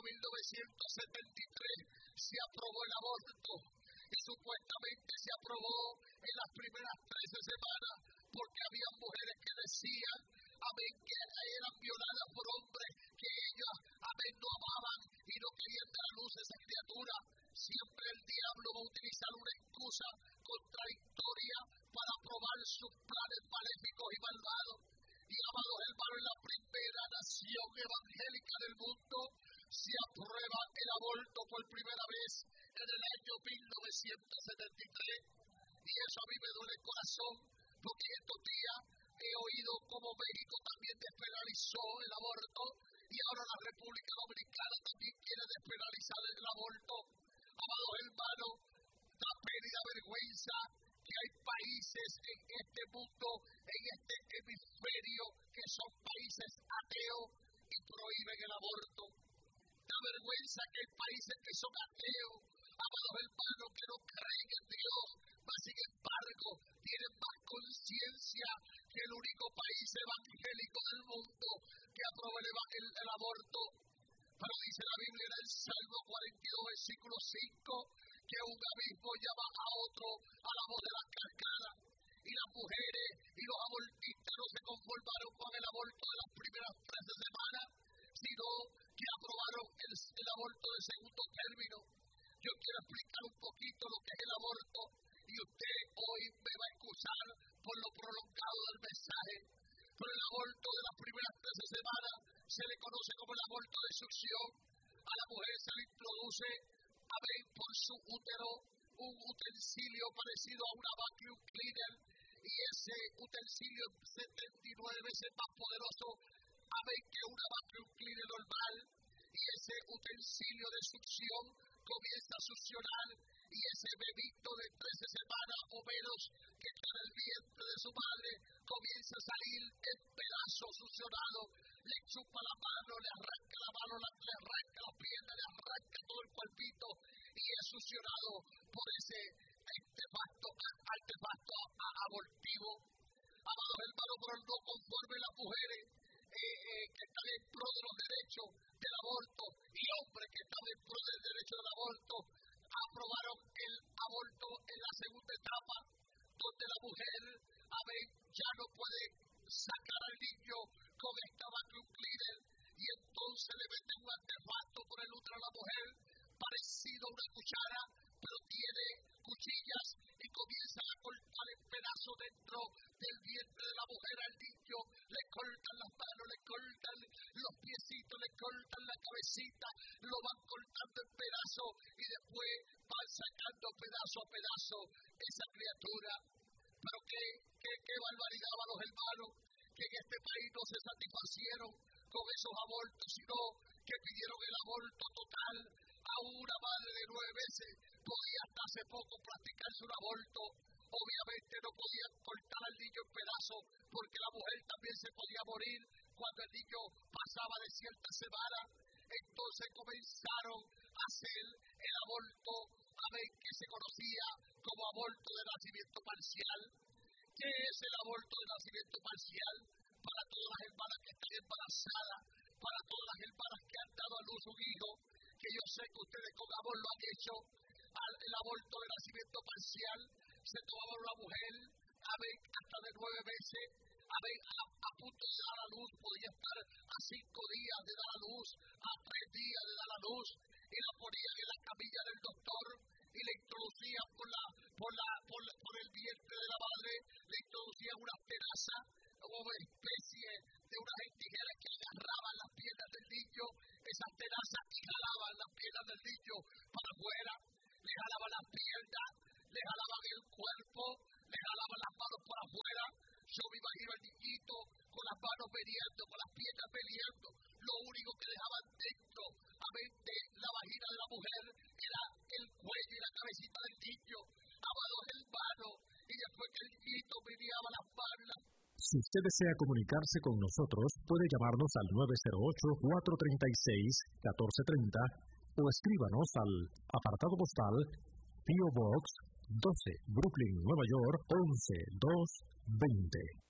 1973 se aprobó el aborto y supuestamente se aprobó en las primeras 13 semanas porque había mujeres que decían, amén, que eran violadas por hombres que ellas, amén, no amaban y no querían dar a luz a esa criatura. Siempre el diablo va a utilizar una excusa contradictoria para aprobar sus planes maléficos y malvados. Y amados hermanos, en la primera nación evangélica del mundo se aprueba el aborto por primera vez en el año 1973. Y eso a mí me duele el corazón, porque estos días he oído cómo México también despenalizó el aborto y ahora la República Dominicana también quiere despenalizar el aborto. Amados hermanos, da pena y da vergüenza que hay países en este mundo, en este hemisferio, que son países ateos y prohíben el aborto. Da vergüenza que hay países que son ateos, amados hermanos, que no creen en Dios, mas sin embargo tienen más conciencia que el único país evangélico del mundo que aprueba el aborto. Pero dice la Biblia en el Salmo 42, versículo 5, que un abismo llama a otro a la voz de las cascadas. Y las mujeres y los abortistas no se conformaron con el aborto de las primeras 13 semanas, sino que aprobaron el aborto de segundo término. Yo quiero explicar un poquito lo que es el aborto y usted hoy me va a excusar por lo prolongado del mensaje. Pero el aborto de las primeras 13 semanas se le conoce como el aborto de succión. A la mujer se le introduce, amén, por su útero un utensilio parecido a una vacuum cleaner, y ese utensilio es 79 veces más poderoso, amén, que una vacuum cleaner normal, y ese utensilio de succión comienza a succionar, y ese bebito de 13 semanas o menos que está en el vientre de su madre comienza a salir en pedazos succionados. Le chupa la mano, le arranca la mano, le arranca la pierna, le arranca todo el cuerpito y es succionado por ese artefacto abortivo. Amados hermanos, pero no conforme las mujeres que están en pro de los derechos del aborto y hombres que están en pro del derecho del aborto, aprobaron el aborto en la segunda etapa, donde la mujer, amén, ya no puede sacar al niño con esta vacuum cleaner, y entonces le meten un artefacto por el útero a la mujer, parecido a una cuchara, pero tiene cuchillas, y comienzan a cortar en pedazos dentro del vientre de la mujer al niño. Le cortan las manos, le cortan los piecitos, le cortan la cabecita, lo van cortando en pedazos y después van sacando pedazo a pedazo esa criatura. Pero qué barbaridad, los hermanos, que en este país no se satisfacieron con esos abortos, sino que pidieron el aborto total. A una madre de 9 meses podía hasta hace poco practicarse un aborto. Obviamente no podían cortar al niño en pedazos, porque la mujer también se podía morir cuando el niño pasaba de ciertas semanas. Entonces comenzaron a hacer el aborto, amén, que se conocía como aborto de nacimiento parcial. ¿Qué es el aborto de nacimiento parcial? Para todas las hermanas que están embarazadas, para todas las hermanas que han dado a luz un hijo, que yo sé que ustedes con amor lo han hecho. El aborto de nacimiento parcial se tomaba una mujer, amén, hasta de 9 meses, amén, a punto de dar a luz, podía estar a 5 días de dar a luz, a 3 días de dar a luz, y la ponían en la camilla del doctor y le introducían por el vientre de la madre, le introducían una tenaza o una especie de unas tijeras que agarraban las piernas del niño, esas tenazas, y jalaban las piernas del niño para afuera, le jalaban las piernas, le jalaban el cuerpo, le jalaban las manos para afuera. Yo me imagino al niñito con las manos peleando, con las piernas peleando. Lo único que dejaban dentro, amén, de la vagina de la mujer era el cuello y la cabecita del niño. Amados hermanos, y después que el niñito meneaba las manos. Si usted desea comunicarse con nosotros, puede llamarnos al 908-436-1430 o escríbanos al apartado postal P.O. Box 12, Brooklyn, Nueva York 11220.